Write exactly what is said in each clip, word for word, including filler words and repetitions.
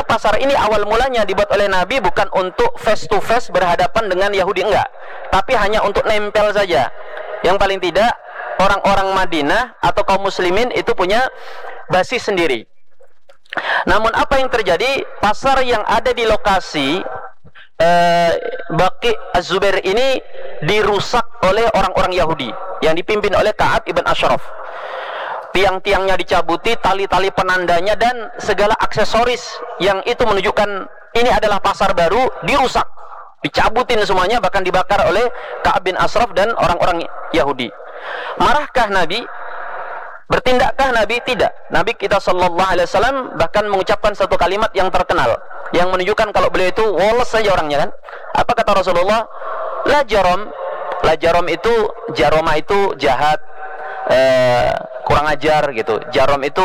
pasar ini awal mulanya dibuat oleh Nabi bukan untuk face to face berhadapan dengan Yahudi, enggak, tapi hanya untuk nempel saja. Yang paling tidak orang-orang Madinah atau kaum muslimin itu punya basis sendiri. Namun apa yang terjadi, pasar yang ada di lokasi eh, Baqi Az-Zubair ini dirusak oleh orang-orang Yahudi yang dipimpin oleh Ka'ab ibn Ashraf. Tiang-tiangnya dicabuti, tali-tali penandanya dan segala aksesoris yang itu menunjukkan ini adalah pasar baru dirusak, dicabutin semuanya, bahkan dibakar oleh Ka'ab bin Ashraf dan orang-orang Yahudi. Marahkah Nabi? Bertindakkah Nabi? Tidak. Nabi kita sallallahu alaihi wasallam bahkan mengucapkan satu kalimat yang terkenal yang menunjukkan kalau beliau itu woles saja orangnya kan. Apa kata Rasulullah? La jarom. La jarom itu, jaroma itu jahat, eh, kurang ajar gitu. Jarom itu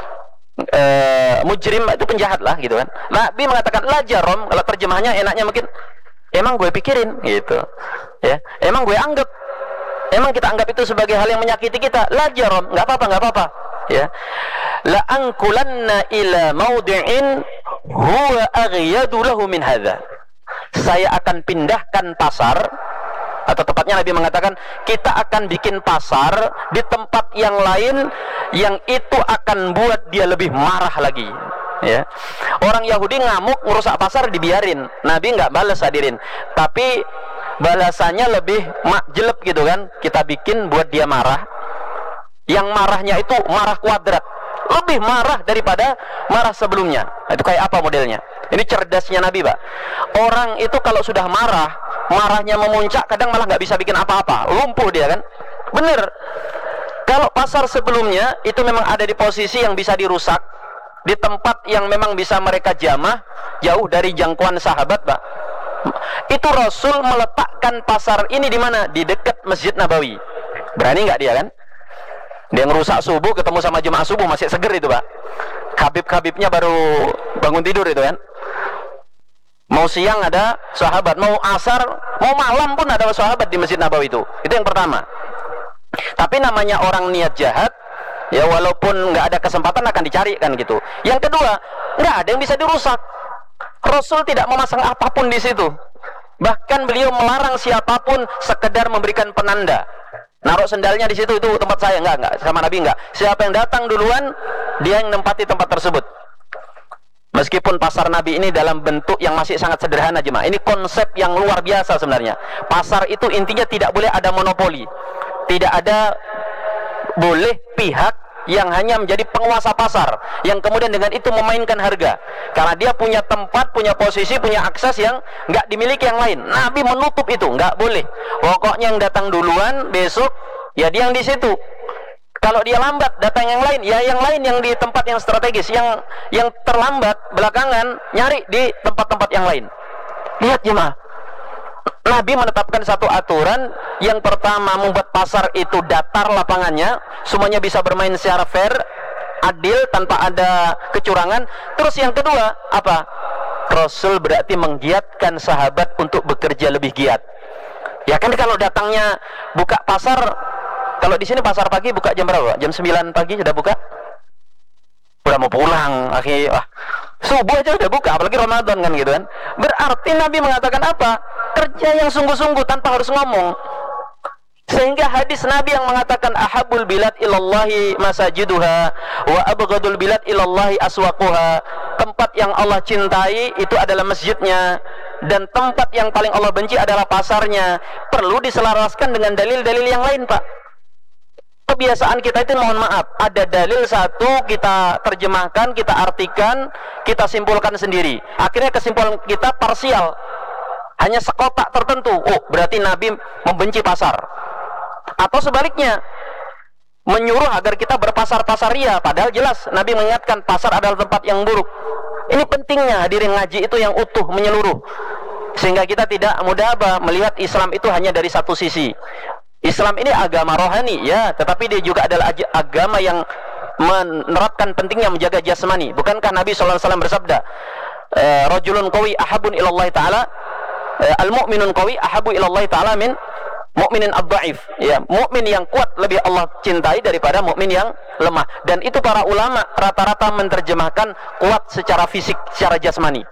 eh, mujrim, itu penjahat lah gitu kan. Nabi mengatakan la jarom, kalau terjemahnya enaknya mungkin emang gue pikirin gitu. Ya, emang gue anggap Emang kita anggap itu sebagai hal yang menyakiti kita. La jarom, nggak apa-apa, nggak apa-apa. Ya, la angkulanna ila maudi'in huwa aghyadu lahu min hadza. Saya akan pindahkan pasar, atau tepatnya Nabi mengatakan kita akan bikin pasar di tempat yang lain yang itu akan buat dia lebih marah lagi. Ya, orang Yahudi ngamuk merusak pasar dibiarin, Nabi nggak balas hadirin, tapi balasannya lebih jelek gitu kan. Kita bikin buat dia marah, yang marahnya itu marah kuadrat, lebih marah daripada marah sebelumnya. Itu kayak apa modelnya? Ini cerdasnya Nabi, Pak. Orang itu kalau sudah marah, marahnya memuncak, kadang malah nggak bisa bikin apa-apa, lumpuh dia kan. Bener. Kalau pasar sebelumnya itu memang ada di posisi yang bisa dirusak, di tempat yang memang bisa mereka jamah, jauh dari jangkauan sahabat, Pak. Itu Rasul meletakkan pasar ini di mana? Di dekat Masjid Nabawi. Berani nggak dia kan? Dia ngerusak subuh, ketemu sama jemaah subuh masih seger itu, Pak. Habib-habibnya baru bangun tidur itu kan. Mau siang ada sahabat, mau asar, mau malam pun ada sahabat di Masjid Nabawi itu. Itu yang pertama. Tapi namanya orang niat jahat, ya walaupun nggak ada kesempatan akan dicari kan gitu. Yang kedua, nggak ada yang bisa dirusak. Rasul tidak memasang apapun di situ. Bahkan beliau melarang siapapun sekedar memberikan penanda. Naruh sendalnya di situ, itu tempat saya, enggak, enggak, sama Nabi enggak. Siapa yang datang duluan, dia yang menempati tempat tersebut. Meskipun pasar Nabi ini dalam bentuk yang masih sangat sederhana jemaah. Ini konsep yang luar biasa sebenarnya. Pasar itu intinya tidak boleh ada monopoli. Tidak ada boleh pihak yang hanya menjadi penguasa pasar, yang kemudian dengan itu memainkan harga, karena dia punya tempat, punya posisi, punya akses yang nggak dimiliki yang lain. Nabi menutup itu, nggak boleh. Pokoknya yang datang duluan besok, ya dia yang di situ. Kalau dia lambat datang yang lain, ya yang lain yang di tempat yang strategis. Yang yang terlambat belakangan nyari di tempat-tempat yang lain. Lihat jemaah, Nabi menetapkan satu aturan. Yang pertama, membuat pasar itu datar lapangannya, semuanya bisa bermain secara fair, adil, tanpa ada kecurangan. Terus yang kedua, apa? Rasul berarti menggiatkan sahabat untuk bekerja lebih giat. Ya kan, kalau datangnya buka pasar, kalau di sini pasar pagi buka jam berapa? Jam sembilan pagi sudah buka? Udah mau pulang, akhirnya wah, subuh aja udah buka, apalagi Ramadan kan gitu kan. Berarti Nabi mengatakan apa? Kerja yang sungguh-sungguh tanpa harus ngomong. Sehingga hadis Nabi yang mengatakan ahabul bilad ilallahi masajiduha wa abghadul bilad ilallahi aswaquha. Tempat yang Allah cintai itu adalah masjidnya, dan tempat yang paling Allah benci adalah pasarnya. Perlu diselaraskan dengan dalil-dalil yang lain, Pak. Kebiasaan kita itu, mohon maaf, ada dalil satu kita terjemahkan, kita artikan, kita simpulkan sendiri. Akhirnya kesimpulan kita parsial, hanya sekotak tertentu. Oh, berarti Nabi membenci pasar. Atau sebaliknya, menyuruh agar kita berpasar-pasar ria, padahal jelas Nabi mengingatkan pasar adalah tempat yang buruk. Ini pentingnya hadirin ngaji itu yang utuh, menyeluruh, sehingga kita tidak mudah apa melihat Islam itu hanya dari satu sisi. Islam ini agama rohani, ya, tetapi dia juga adalah agama yang menerapkan pentingnya menjaga jasmani. Bukankah Nabi shallallahu alaihi wasallam bersabda, rajulun qawi ahabun ilallahi ta'ala, al-mu'minun qawi ahabu ilallahi ta'ala min mukminin ad-dhaif, ya, mukmin yang kuat lebih Allah cintai daripada mukmin yang lemah. Dan itu para ulama rata-rata menerjemahkan kuat secara fisik, secara jasmani.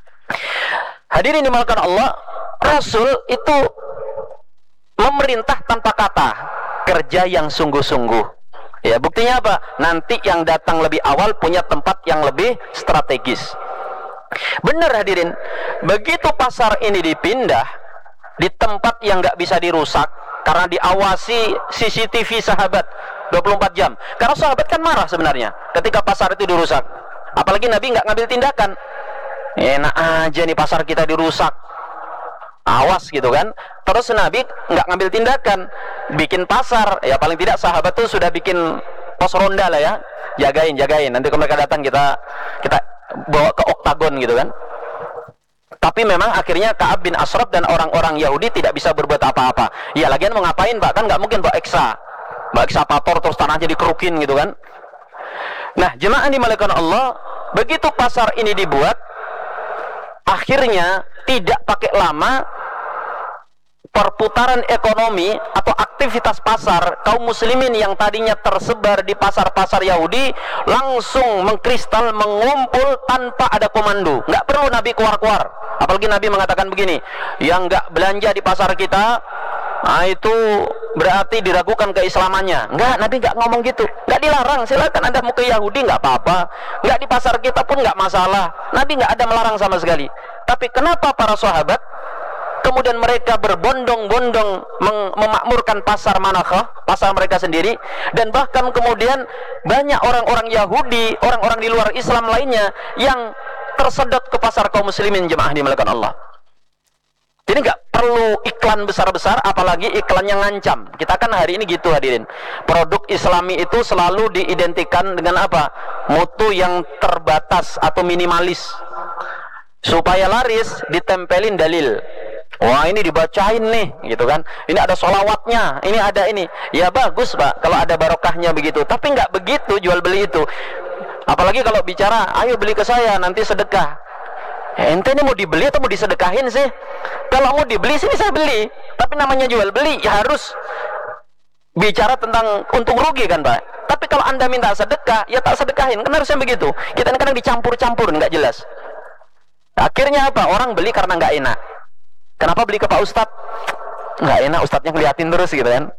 Hadirin dimuliakan Allah, Rasul itu memerintah tanpa kata, kerja yang sungguh-sungguh. Ya, buktinya apa? Nanti yang datang lebih awal punya tempat yang lebih strategis. Benar hadirin, begitu pasar ini dipindah di tempat yang nggak bisa dirusak karena diawasi C C T V sahabat dua puluh empat jam. Karena sahabat kan marah sebenarnya ketika pasar itu dirusak. Apalagi Nabi nggak ngambil tindakan. Enak aja nih pasar kita dirusak, awas gitu kan. Terus Nabi nggak ngambil tindakan, bikin pasar. Ya paling tidak sahabat tuh sudah bikin pos ronda lah ya, jagain jagain. Nanti kalau mereka datang kita kita bawa ke oktagon gitu kan. Tapi memang akhirnya Ka'ab bin Ashraf dan orang-orang Yahudi tidak bisa berbuat apa-apa. Ya lagian mau ngapain Pak? Kan nggak mungkin bawa eksa, bawa ekskavator terus tanahnya dikerukin gitu kan. Nah, jemaah dimuliakan Allah, begitu pasar ini dibuat, akhirnya tidak pakai lama perputaran ekonomi atau aktivitas pasar kaum muslimin yang tadinya tersebar di pasar-pasar Yahudi langsung mengkristal, mengumpul tanpa ada komando. Nggak perlu Nabi keluar-keluar. Apalagi Nabi mengatakan begini, yang nggak belanja di pasar kita, nah itu berarti diragukan keislamannya. Nggak, Nabi nggak ngomong gitu. Nggak dilarang, silakan Anda mau ke Yahudi nggak apa-apa. Nggak di pasar kita pun nggak masalah. Nabi nggak ada melarang sama sekali. Tapi kenapa para sahabat kemudian mereka berbondong-bondong memakmurkan pasar Manakhah, pasar mereka sendiri, dan bahkan kemudian banyak orang-orang Yahudi, orang-orang di luar Islam lainnya yang tersedot ke pasar kaum muslimin, jemaah dimuliakan Allah. Jadi nggak perlu iklan besar-besar, apalagi iklan yang ngancam. Kita kan hari ini gitu hadirin. Produk Islami itu selalu diidentikan dengan apa? Mutu yang terbatas atau minimalis. Supaya laris, ditempelin dalil. Wah, ini dibacain nih, gitu kan. Ini ada sholawatnya, ini ada ini. Ya bagus Pak, kalau ada barokahnya begitu. Tapi nggak begitu jual beli itu. Apalagi kalau bicara, ayo beli ke saya, nanti sedekah. Ya, ente ini mau dibeli atau mau disedekahin sih? Kalau mau dibeli sih bisa beli. Tapi namanya jual beli, ya harus bicara tentang untung rugi kan Pak. Tapi kalau Anda minta sedekah, ya tak sedekahin. Kan harusnya begitu. Kita ini kadang dicampur-campur, nggak jelas. Akhirnya apa? Orang beli karena nggak enak. Kenapa beli ke Pak Ustadz? Nggak enak, Ustadznya ngeliatin terus gitu kan.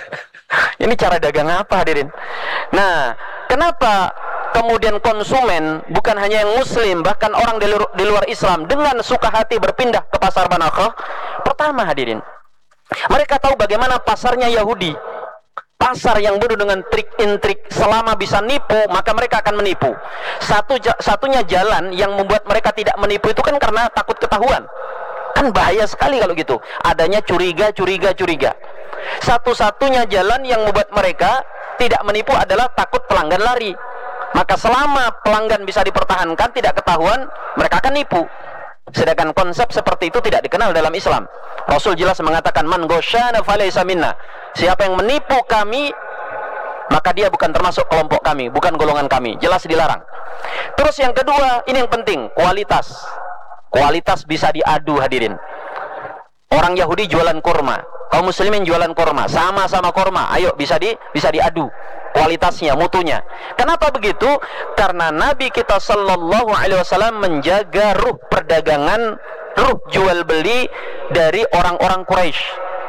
Ini cara dagang apa hadirin? Nah, kenapa kemudian konsumen, bukan hanya yang muslim, bahkan orang di luar, di luar Islam, dengan suka hati berpindah ke pasar Manakhah? Pertama hadirin, mereka tahu bagaimana pasarnya Yahudi. Pasar yang penuh dengan trik-intrik, selama bisa nipu, maka mereka akan menipu. Satu, satunya jalan yang membuat mereka tidak menipu itu kan karena takut ketahuan. Kan bahaya sekali kalau gitu. Adanya curiga, curiga, curiga. Satu-satunya jalan yang membuat mereka tidak menipu adalah takut pelanggan lari. Maka selama pelanggan bisa dipertahankan, tidak ketahuan, mereka akan nipu. Sedangkan konsep seperti itu tidak dikenal dalam Islam. Rasul jelas mengatakan, man ghosyana falaysa minna. Siapa yang menipu kami, maka dia bukan termasuk kelompok kami, bukan golongan kami. Jelas dilarang. Terus yang kedua, ini yang penting, kualitas. Kualitas bisa diadu hadirin. Orang Yahudi jualan kurma, kaum muslimin jualan kurma, sama-sama kurma. Ayo bisa di bisa diadu kualitasnya, mutunya. Kenapa begitu? Karena Nabi kita sallallahu alaihi wasallam menjaga ruh perdagangan, ruh jual beli dari orang-orang Quraisy.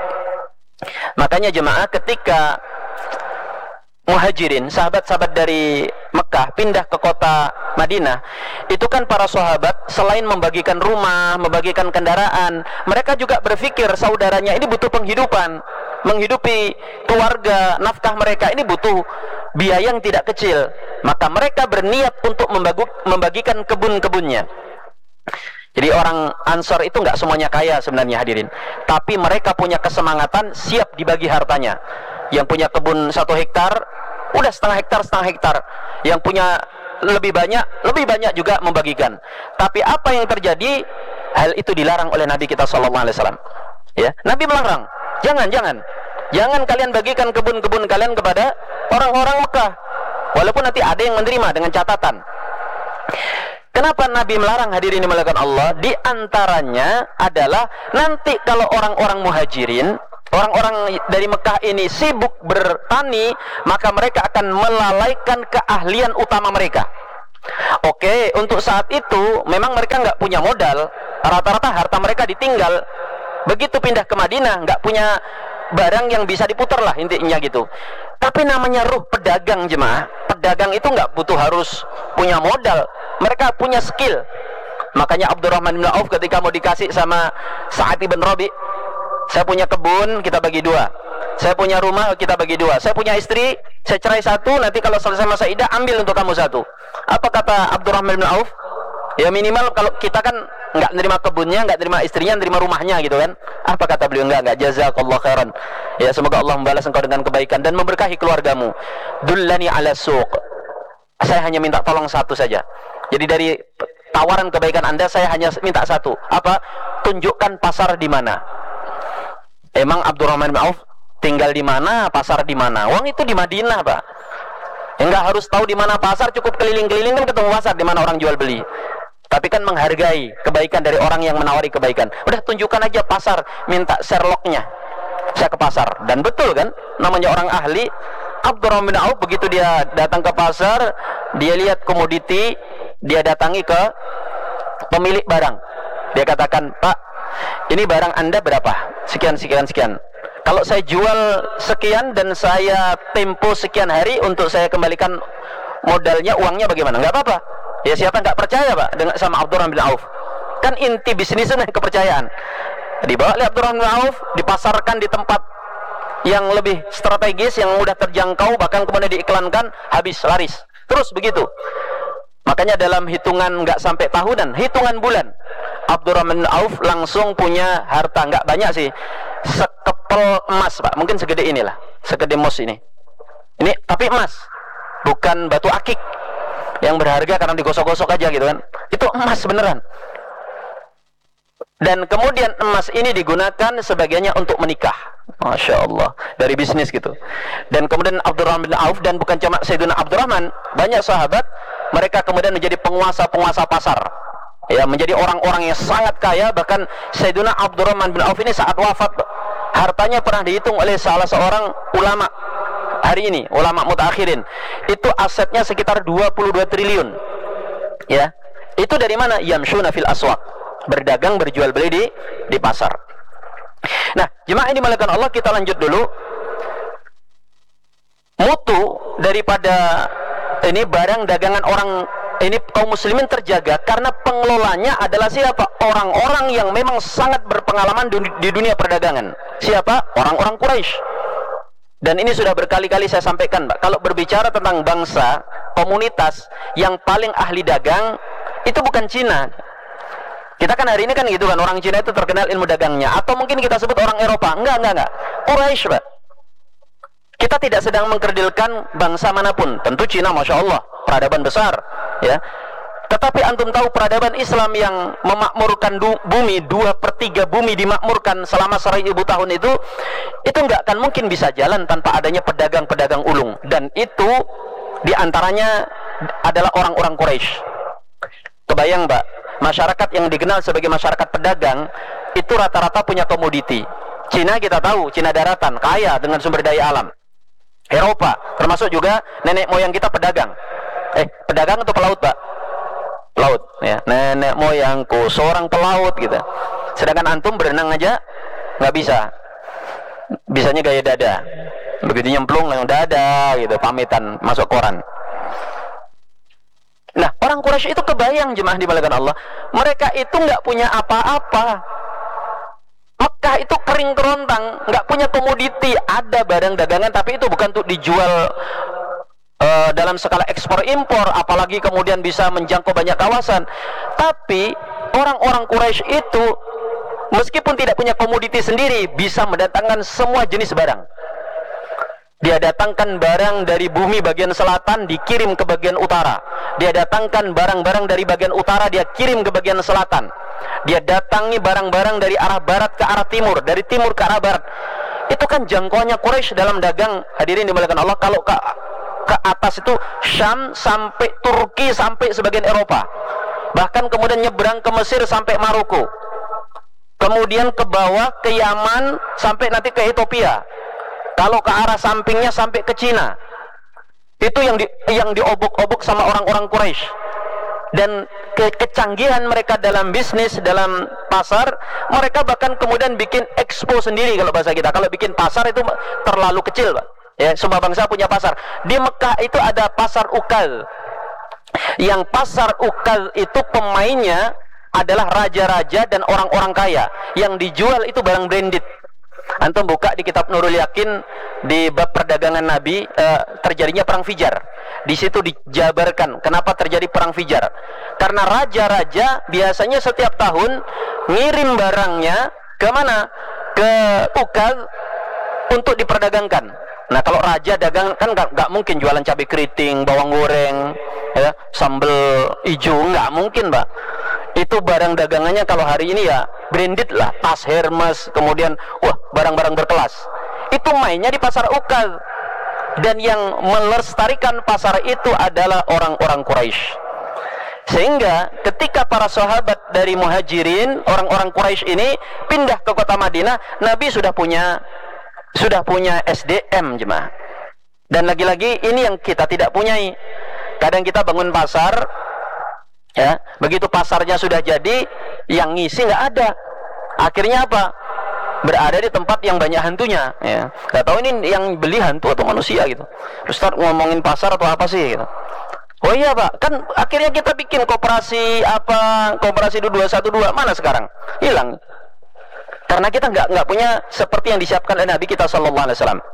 Makanya jemaah, ketika Muhajirin, sahabat-sahabat dari Mekah pindah ke kota Madinah, itu kan para sahabat selain membagikan rumah, membagikan kendaraan, mereka juga berpikir saudaranya ini butuh penghidupan, menghidupi keluarga, nafkah mereka ini butuh biaya yang tidak kecil. Maka mereka berniat untuk membagikan kebun-kebunnya. Jadi orang Ansor itu nggak semuanya kaya sebenarnya hadirin, tapi mereka punya kesemangatan siap dibagi hartanya. Yang punya kebun satu hektar, udah setengah hektar setengah hektar. Yang punya lebih banyak, lebih banyak juga membagikan. Tapi apa yang terjadi? Hal itu dilarang oleh Nabi kita sallallahu alaihi wasallam. Ya, Nabi melarang. Jangan, jangan, jangan kalian bagikan kebun-kebun kalian kepada orang-orang Mekah. Walaupun nanti ada yang menerima dengan catatan. Kenapa Nabi melarang hadirin dimuliakan Allah? Di antaranya adalah nanti kalau orang-orang Muhajirin orang-orang dari Mekah ini sibuk bertani, maka mereka akan melalaikan keahlian utama mereka. Oke, untuk saat itu memang mereka nggak punya modal, rata-rata harta mereka ditinggal. Begitu pindah ke Madinah, nggak punya barang yang bisa diputar lah intinya gitu. Tapi namanya ruh pedagang jemaah, pedagang itu nggak butuh harus punya modal, mereka punya skill. Makanya Abdurrahman bin Auf ketika mau dikasih sama Sa'ad bin Rabi, saya punya kebun, kita bagi dua. Saya punya rumah, kita bagi dua. Saya punya istri, saya cerai satu, nanti kalau selesai masa iddah ambil untuk kamu satu. Apa kata Abdurrahman bin Auf? Ya minimal kalau kita kan nggak nerima kebunnya, nggak nerima istrinya, nerima rumahnya gitu kan. Apa kata beliau? Enggak, enggak. Jazakallah khairan. Ya semoga Allah membalas engkau dengan kebaikan dan memberkahi keluargamu. Dullani ala suq. Saya hanya minta tolong satu saja. Jadi dari tawaran kebaikan Anda saya hanya minta satu. Apa? Tunjukkan pasar di mana. Emang Abdurrahman bin Auf tinggal di mana, pasar di mana? Wong itu di Madinah, Pak. Enggak harus tahu di mana pasar, cukup keliling-keliling kan ketemu pasar di mana orang jual beli. Tapi kan menghargai kebaikan dari orang yang menawari kebaikan. Udah tunjukkan aja pasar, minta Sherlocknya. Saya ke pasar. Dan betul kan, namanya orang ahli. Abdurrahman bin Auf begitu dia datang ke pasar, dia lihat komoditi, dia datangi ke pemilik barang. Dia katakan, Pak, ini barang Anda berapa? Sekian, sekian, sekian. Kalau saya jual sekian dan saya tempo sekian hari untuk saya kembalikan modalnya, uangnya bagaimana? Enggak apa-apa. Ya siapa nggak percaya Pak dengan sama Abdurrahman bin Auf? Kan inti bisnis itu kepercayaan. Dibawa oleh Abdurrahman bin Auf, dipasarkan di tempat yang lebih strategis, yang mudah terjangkau, bahkan kemudian diiklankan, habis laris. Terus begitu. Makanya dalam hitungan nggak sampai tahunan, hitungan bulan, Abdurrahman bin Auf langsung punya harta, nggak banyak sih, sekepel emas Pak, mungkin segede inilah, segede mos ini. Ini tapi emas, bukan batu akik yang berharga karena digosok-gosok aja gitu kan. Itu emas beneran. Dan kemudian emas ini digunakan sebagiannya untuk menikah. Masya Allah, dari bisnis gitu. Dan kemudian Abdurrahman bin Auf, dan bukan cuma Sayyidina Abdurrahman, banyak sahabat, mereka kemudian menjadi penguasa-penguasa pasar, ya, menjadi orang-orang yang sangat kaya. Bahkan Sayyidina Abdurrahman bin Auf ini saat wafat, hartanya pernah dihitung oleh salah seorang ulama hari ini, ulama mutakhirin, itu asetnya sekitar dua puluh dua triliun. Ya, itu dari mana? Yamshuna fil aswaq, berdagang, berjual beli di di pasar. Nah, jemaah ini dimuliakan Allah, kita lanjut dulu. Mutu daripada ini barang dagangan orang ini kaum muslimin terjaga karena pengelolanya adalah siapa? Orang-orang yang memang sangat berpengalaman di dunia perdagangan. Siapa? Orang-orang Quraisy. Dan ini sudah berkali-kali saya sampaikan, Pak. Kalau berbicara tentang bangsa, komunitas yang paling ahli dagang itu bukan Cina. Kita kan hari ini kan gitu kan, orang Cina itu terkenal ilmu dagangnya, atau mungkin kita sebut orang Eropa. Enggak, enggak, enggak. Quraisy, Pak. Kita tidak sedang mengkerdilkan bangsa manapun. Tentu Cina, Masya Allah, peradaban besar, ya. Tetapi antum tahu peradaban Islam yang memakmurkan bumi, dua per tiga bumi dimakmurkan selama seribu tahun itu, itu enggak akan mungkin bisa jalan tanpa adanya pedagang-pedagang ulung. Dan itu diantaranya adalah orang-orang Quraisy. Kebayang, Mbak, masyarakat yang dikenal sebagai masyarakat pedagang itu rata-rata punya komoditi. Cina kita tahu, Cina daratan, kaya dengan sumber daya alam. Eropa, termasuk juga nenek moyang kita pedagang. Eh, pedagang atau pelaut, Pak? Pelaut, ya. Nenek moyangku seorang pelaut gitu. Sedangkan antum berenang aja nggak bisa. Bisanya gaya dada. Begitu nyemplung langsung dada gitu, pamitan masuk koran. Nah, orang Quraisy itu kebayang, jemaah dimuliakan Allah, mereka itu nggak punya apa-apa. Mekah itu kering kerontang, nggak punya komoditi. Ada barang dagangan, tapi itu bukan untuk dijual uh, dalam skala ekspor impor, apalagi kemudian bisa menjangkau banyak kawasan. Tapi orang-orang Quraisy itu meskipun tidak punya komoditi sendiri, bisa mendatangkan semua jenis barang. Dia datangkan barang dari bumi bagian selatan, dikirim ke bagian utara. Dia datangkan barang-barang dari bagian utara, dia kirim ke bagian selatan. Dia datangi barang-barang dari arah barat ke arah timur, dari timur ke arah barat. Itu kan jangkauannya Quraisy dalam dagang. Hadirin dimuliakan Allah, kalau ke, ke atas itu Syam sampai Turki, sampai sebagian Eropa. Bahkan kemudian nyebrang ke Mesir sampai Maroko. kemudian ke bawah ke Yaman, sampai nanti ke Ethiopia. Kalau ke arah sampingnya sampai ke Cina. Itu yang di, yang diobok-obok sama orang-orang Quraisy. Dan ke, kecanggihan mereka dalam bisnis, dalam pasar, mereka bahkan kemudian bikin expo sendiri kalau bahasa kita. Kalau bikin pasar itu terlalu kecil, Pak. Ya, semua bangsa punya pasar. Di Mekah itu ada pasar Ukal. Yang pasar Ukal itu pemainnya adalah raja-raja dan orang-orang kaya. Yang dijual itu barang branded. Antum buka di kitab Nurul Yakin di bab perdagangan Nabi, eh, terjadinya perang Fijar. Di situ dijabarkan kenapa terjadi perang Fijar. Karena raja-raja biasanya setiap tahun ngirim barangnya ke mana? Ke Ukal untuk diperdagangkan. Nah, kalau raja dagang kan nggak mungkin jualan cabai keriting, bawang goreng, ya, sambal hijau, nggak mungkin, Pak. Itu barang dagangannya kalau hari ini ya branded lah, tas Hermes, kemudian wah barang-barang berkelas. Itu mainnya di pasar Ukal. Dan yang melestarikan pasar itu adalah orang-orang Quraisy. Sehingga ketika para sahabat dari Muhajirin, orang-orang Quraisy ini pindah ke kota Madinah, Nabi sudah punya sudah punya S D M, jemaah. Dan lagi-lagi ini yang kita tidak punyai. Kadang kita bangun pasar, ya, begitu pasarnya sudah jadi, yang ngisi nggak ada. Akhirnya apa? Berada di tempat yang banyak hantunya, ya. Nggak tahu ini yang beli hantu atau manusia gitu. Terus start ngomongin pasar atau apa sih gitu. Oh iya, Pak, kan akhirnya kita bikin koperasi apa, koperasi dua satu dua, mana sekarang? Hilang. Karena kita nggak nggak punya seperti yang disiapkan oleh Nabi kita Shallallahu Alaihi Wasallam.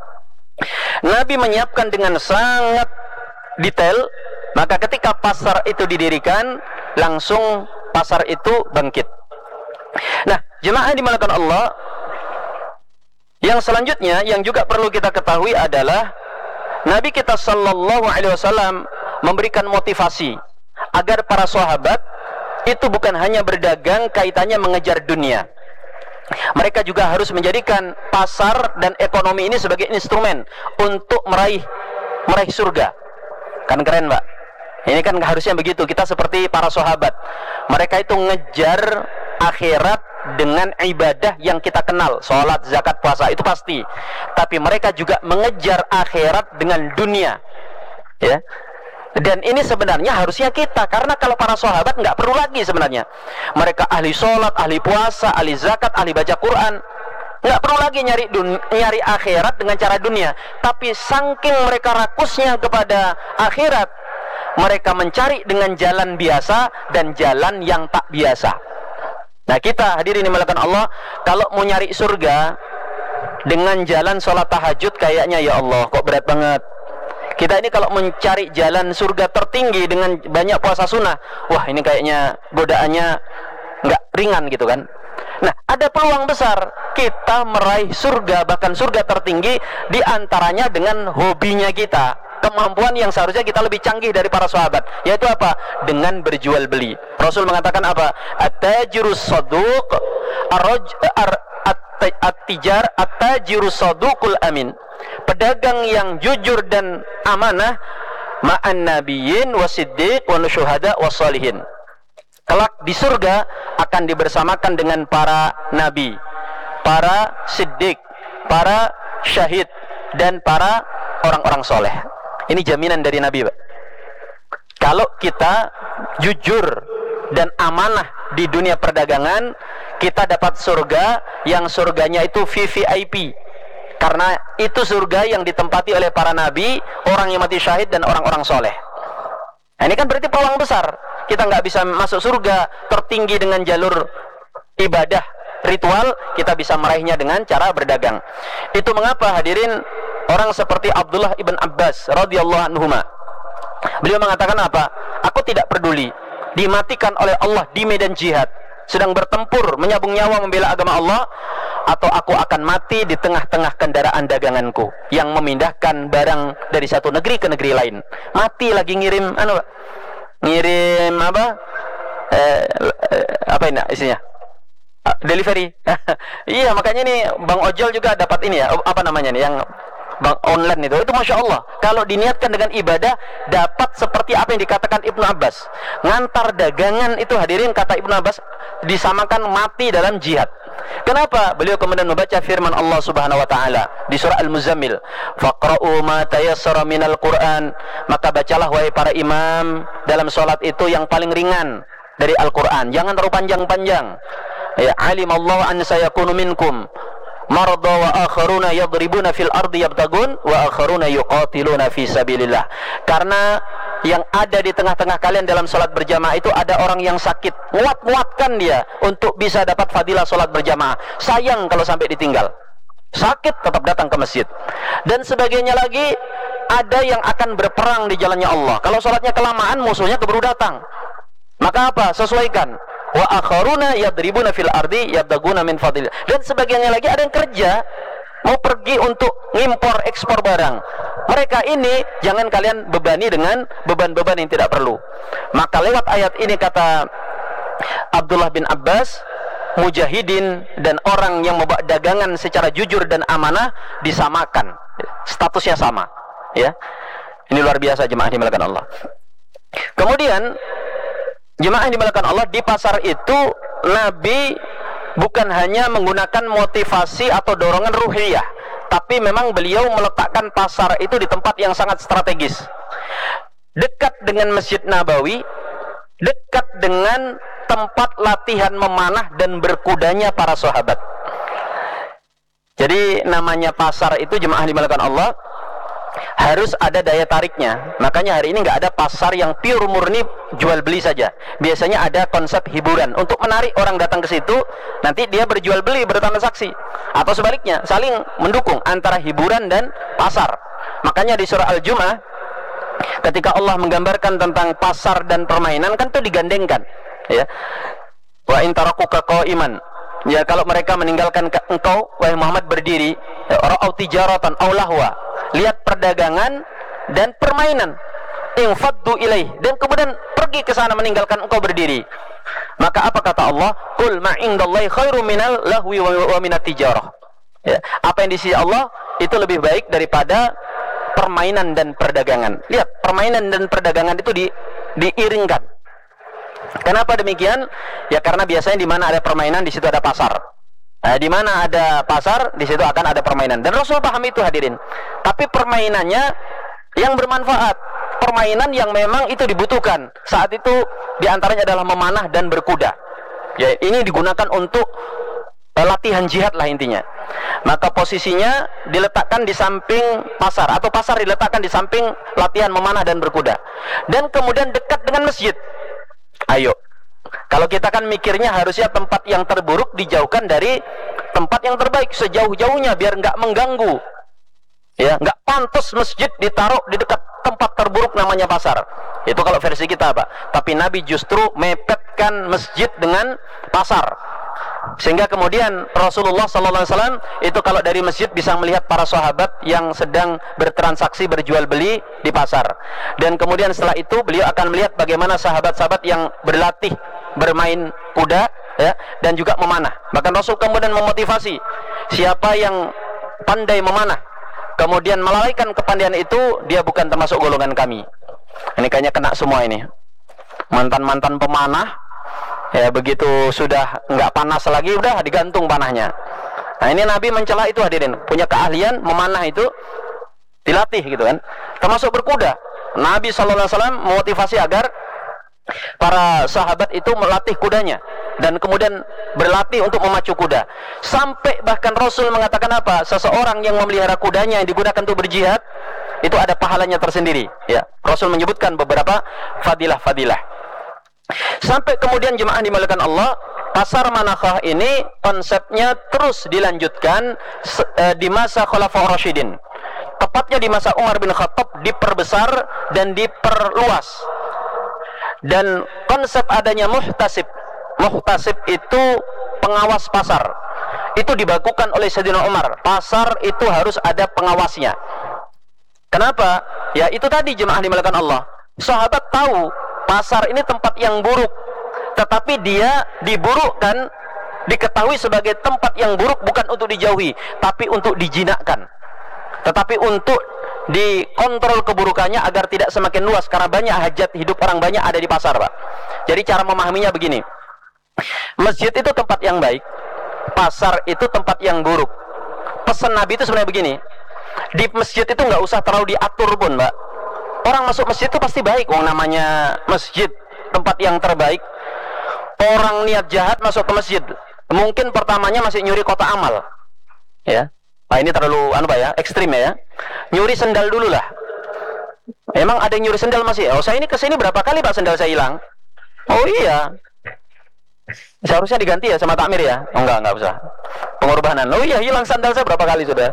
Nabi menyiapkan dengan sangat detail. Maka ketika pasar itu didirikan, langsung pasar itu bangkit. Nah, jemaah yang dimuliakan Allah, yang selanjutnya yang juga perlu kita ketahui adalah Nabi kita Shallallahu Alaihi Wasallam memberikan motivasi agar para sahabat itu bukan hanya berdagang kaitannya mengejar dunia. Mereka juga harus menjadikan pasar dan ekonomi ini sebagai instrumen untuk meraih meraih surga. Kan keren, Pak? Ini kan harusnya begitu. Kita seperti para sahabat. Mereka itu ngejar akhirat dengan ibadah yang kita kenal, sholat, zakat, puasa, itu pasti. Tapi mereka juga mengejar akhirat dengan dunia, ya. Dan ini sebenarnya harusnya kita, karena kalau para sahabat nggak perlu lagi sebenarnya. Mereka ahli sholat, ahli puasa, ahli zakat, ahli baca Quran, nggak perlu lagi nyari dun- nyari akhirat dengan cara dunia. Tapi saking mereka rakusnya kepada akhirat, mereka mencari dengan jalan biasa dan jalan yang tak biasa. Nah, kita hadirin dimulakan Allah, kalau mau nyari surga dengan jalan sholat tahajud, kayaknya ya Allah kok berat banget. Kita ini kalau mencari jalan surga tertinggi dengan banyak puasa sunnah, wah ini kayaknya godaannya nggak ringan gitu kan. Nah, ada peluang besar kita meraih surga, bahkan surga tertinggi, diantaranya dengan hobinya kita, kemampuan yang seharusnya kita lebih canggih dari para sahabat, yaitu apa? Dengan berjual beli. Rasul mengatakan apa? At-tajirus saduq at-tijar at-tajirus saduqul amin. Pedagang yang jujur dan amanah ma'an nabiyyin wasiddiq wa nusyuhada wassalihin. Kelak di surga akan dibersamakan dengan para nabi, para siddiq, para syahid, dan para orang-orang soleh. Ini jaminan dari Nabi, Pak. Kalau kita jujur dan amanah di dunia perdagangan, kita dapat surga yang surganya itu V V I P. Karena itu surga yang ditempati oleh para nabi, orang yang mati syahid, dan orang-orang soleh. Nah, ini kan berarti peluang besar. Kita nggak bisa masuk surga tertinggi dengan jalur ibadah ritual, kita bisa meraihnya dengan cara berdagang. Itu mengapa hadirin, orang seperti Abdullah ibn Abbas radhiyallahu anhuma, beliau mengatakan apa? Aku tidak peduli dimatikan oleh Allah di medan jihad, sedang bertempur menyabung nyawa membela agama Allah, atau aku akan mati di tengah-tengah kendaraan daganganku yang memindahkan barang dari satu negeri ke negeri lain. Mati lagi ngirim anu, ngirim apa? Eh, apa ini isinya? Delivery. Iya, makanya nih Bang Ojol juga dapat ini ya, apa namanya nih, yang Bang online itu, itu Masya Allah, kalau diniatkan dengan ibadah, dapat seperti apa yang dikatakan Ibnu Abbas. Ngantar dagangan itu hadirin, kata Ibnu Abbas, disamakan mati dalam jihad. Kenapa? Beliau kemudian membaca firman Allah Subhanahu wa taala di surah Al-Muzammil, "Faqra'u ma tayassara minal Qur'an." Maka bacalah wahai para imam dalam salat itu yang paling ringan dari Al-Qur'an. Jangan terlalu panjang-panjang. Ya, alimallahu an sayakunu minkum marada wa akharuna yadribuna fil ardi yabtagun wa akharuna yuqatiluna fi sabilillah. Karena yang ada di tengah-tengah kalian dalam salat berjamaah itu ada orang yang sakit, muat-muatkan dia untuk bisa dapat fadilah salat berjamaah. Sayang kalau sampai ditinggal. Sakit tetap datang ke masjid. Dan sebagainya lagi, ada yang akan berperang di jalannya Allah. Kalau salatnya kelamaan, musuhnya keburu datang. Maka apa? Sesuaikan. Wa akharuna yadribuna fil ardi yabtaguna min fadlillah. Dan sebagiannya lagi ada yang kerja mau pergi untuk ngimpor ekspor barang. Mereka ini jangan kalian bebani dengan beban-beban yang tidak perlu. Maka lewat ayat ini kata Abdullah bin Abbas, mujahidin dan orang yang membawa dagangan secara jujur dan amanah disamakan, statusnya sama, ya. Ini luar biasa jemaah dimuliakan Allah. Kemudian jemaah yang dimuliakan Allah, di pasar itu Nabi bukan hanya menggunakan motivasi atau dorongan ruhiyah, tapi memang beliau meletakkan pasar itu di tempat yang sangat strategis, dekat dengan Masjid Nabawi, dekat dengan tempat latihan memanah dan berkudanya para sahabat. Jadi namanya pasar itu jemaah dimuliakan Allah harus ada daya tariknya. Makanya hari ini nggak ada pasar yang pure murni jual beli saja. Biasanya ada konsep hiburan untuk menarik orang datang ke situ. Nanti dia berjual beli, bertransaksi, atau sebaliknya saling mendukung antara hiburan dan pasar. Makanya di surah Al-Jumu'ah ketika Allah menggambarkan tentang pasar dan permainan kan itu digandengkan, ya. Wa in tarakuka qa'iman, ya, kalau mereka meninggalkan engkau wahai Muhammad berdiri, ra'au tijaratan aw lahwa, lihat perdagangan dan permainan, infaddu ilaih, dan kemudian pergi ke sana meninggalkan engkau berdiri. Maka apa kata Allah? Qul ma indallahi khairum minal lahwi wa minat tijarah. Ya, apa yang di sisi Allah itu lebih baik daripada permainan dan perdagangan. Lihat, permainan dan perdagangan itu di, diiringkan. Kenapa demikian? Ya karena biasanya di mana ada permainan di situ ada pasar. Nah, di mana ada pasar, di situ akan ada permainan. Dan Rasul paham itu hadirin. Tapi permainannya yang bermanfaat, permainan yang memang itu dibutuhkan. Saat itu diantaranya adalah memanah dan berkuda. Ya, ini digunakan untuk uh, latihan jihad lah intinya. Maka posisinya diletakkan di samping pasar, atau pasar diletakkan di samping latihan memanah dan berkuda. Dan kemudian dekat dengan masjid. Ayo. Kalau kita kan mikirnya harusnya tempat yang terburuk dijauhkan dari tempat yang terbaik sejauh-jauhnya biar nggak mengganggu. Ya, nggak pantas masjid ditaruh di dekat tempat terburuk namanya pasar. Itu kalau versi kita, Pak. Tapi Nabi justru mepetkan masjid dengan pasar. Sehingga kemudian Rasulullah sallallahu alaihi wasallam itu kalau dari masjid bisa melihat para sahabat yang sedang bertransaksi, berjual beli di pasar. Dan kemudian setelah itu beliau akan melihat bagaimana sahabat-sahabat yang berlatih bermain kuda, ya, dan juga memanah. Bahkan Rasul kemudian memotivasi siapa yang pandai memanah kemudian melalaikan kepandaian itu, dia bukan termasuk golongan kami. Ini kayaknya kena semua ini. Mantan-mantan pemanah, ya begitu sudah nggak panas lagi, udah digantung panahnya. Nah ini Nabi mencela itu hadirin. Punya keahlian memanah itu dilatih gitu kan. Termasuk berkuda. Nabi shallallahu alaihi wasallam memotivasi agar para sahabat itu melatih kudanya dan kemudian berlatih untuk memacu kuda. Sampai bahkan Rasul mengatakan apa? Seseorang yang memelihara kudanya yang digunakan untuk berjihad itu ada pahalanya tersendiri. Ya, Rasul menyebutkan beberapa fadilah-fadilah. Sampai kemudian jemaah dimuliakan Allah, pasar Manakhah ini konsepnya terus dilanjutkan di masa Khulafaur Rasyidin. Tepatnya di masa Umar bin Khattab diperbesar dan diperluas. Dan konsep adanya muhtasib, muhtasib itu pengawas pasar, itu dibakukan oleh Sayyidina Umar. Pasar itu harus ada pengawasnya. Kenapa? Ya itu tadi jemaah dimuliakan Allah. Sahabat tahu pasar ini tempat yang buruk, tetapi dia diburukkan, diketahui sebagai tempat yang buruk bukan untuk dijauhi, tapi untuk dijinakkan, tetapi untuk dikontrol keburukannya agar tidak semakin luas, karena banyak hajat hidup orang banyak ada di pasar, Pak. Jadi cara memahaminya begini, masjid itu tempat yang baik, pasar itu tempat yang buruk. Pesan Nabi itu sebenarnya begini, di masjid itu nggak usah terlalu diatur pun, Mbak. Orang masuk masjid itu pasti baik, wong namanya masjid tempat yang terbaik. Orang niat jahat masuk ke masjid, mungkin pertamanya masih nyuri kotak amal, ya. Nah ini terlalu anu Pak ya, ekstrim ya. Nyuri sendal dulu lah. Emang ada yang nyuri sendal masih? Oh saya ini kesini berapa kali Pak sendal saya hilang? Oh iya. Seharusnya diganti ya sama takmir ya? Oh enggak, enggak usah. Pengorbanan. Oh iya, hilang sandal saya berapa kali sudah?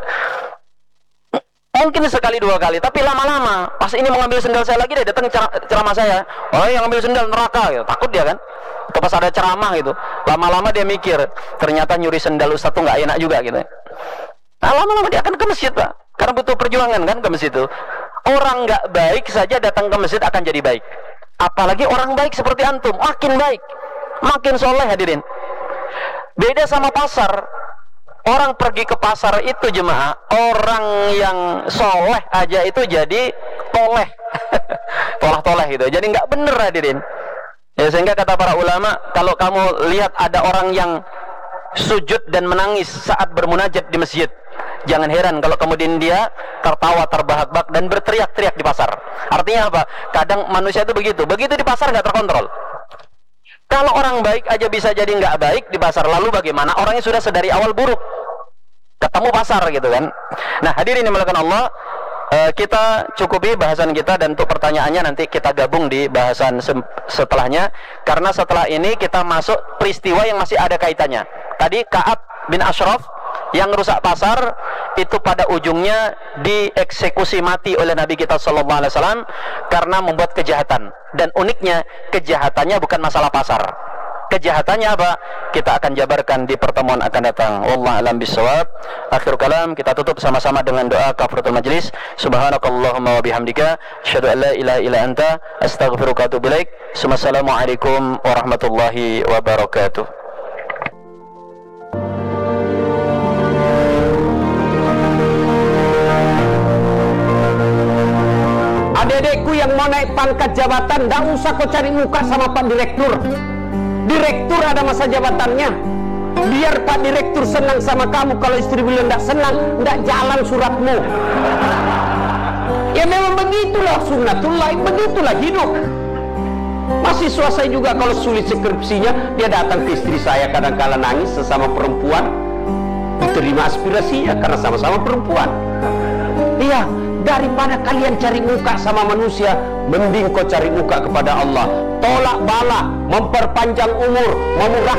Mungkin sekali dua kali, tapi lama-lama. Pas ini mau ngambil sendal saya lagi, dia datang ceramah saya. Oh yang ngambil sendal neraka, gitu. Takut dia kan? Atau pas ada ceramah gitu. Lama-lama dia mikir, ternyata nyuri sendal Ustaz tuh nggak enak juga gitu. Nah lama-lama dia akan ke masjid Pak, karena butuh perjuangan kan ke masjid itu. Orang nggak baik saja datang ke masjid akan jadi baik. Apalagi orang baik seperti antum, makin baik, makin soleh hadirin. Beda sama pasar. Orang pergi ke pasar itu jemaah, orang yang soleh aja itu jadi toleh, tolah-toleh gitu. Jadi nggak bener hadirin. Ya sehingga kata para ulama, kalau kamu lihat ada orang yang sujud dan menangis saat bermunajat di masjid, jangan heran kalau kemudian dia tertawa terbahak-bahak dan berteriak-teriak di pasar. Artinya apa? Kadang manusia itu begitu. Begitu di pasar nggak terkontrol. Kalau orang baik aja bisa jadi nggak baik di pasar, lalu bagaimana orangnya sudah sedari awal buruk? Ketemu pasar gitu kan. Nah hadirin yang dimuliakan Allah, uh, kita cukupi bahasan kita, dan untuk pertanyaannya nanti kita gabung di bahasan setelahnya, karena setelah ini kita masuk peristiwa yang masih ada kaitannya. Tadi Ka'ab bin Ashraf yang rusak pasar itu pada ujungnya dieksekusi mati oleh Nabi kita sallallahu alaihi wasallam karena membuat kejahatan. Dan uniknya kejahatannya bukan masalah pasar. Kejahatannya apa? Kita akan jabarkan di pertemuan akan datang. Wallahu a'lam bishawab. Akhir kalam, kita tutup sama-sama dengan doa kafaratul majlis. Subhanakallahumma wa bihamdika asyhadu an la ilaha illa anta astaghfiruka wa atubu ilaik. Assalamualaikum warahmatullahi wabarakatuh. Adik-adikku yang mau naik pangkat jabatan, tidak usah kau cari muka sama Pak Direktur. Direktur ada masa jabatannya. Biar Pak Direktur senang sama kamu. Kalau istri beliau tidak senang, tidak jalan suratmu. Ya memang begitulah sunnatullah, begitulah hidup. Mahasiswa saya juga kalau sulit skripsinya, dia datang ke istri saya, kadang-kala nangis sesama perempuan, diterima aspirasinya karena sama-sama perempuan. Iya, daripada kalian cari muka sama manusia, mending kau cari muka kepada Allah. Tolak bala, memperpanjang umur, memurah